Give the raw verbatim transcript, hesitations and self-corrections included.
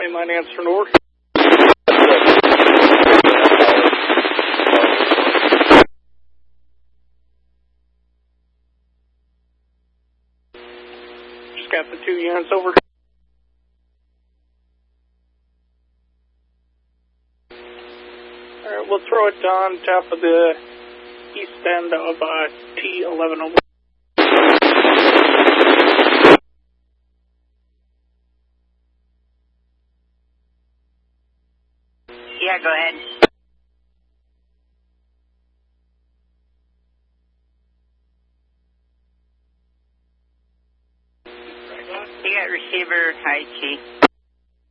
mainline answer north. Just got the two units over. Alright, we'll throw it on top of the east end of uh, T eleven oh one. Yeah, go ahead. You got receiver, I T.